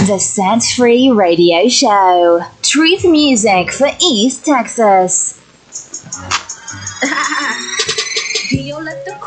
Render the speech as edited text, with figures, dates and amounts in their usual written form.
The Set Free Radio Show. Truth music for East Texas.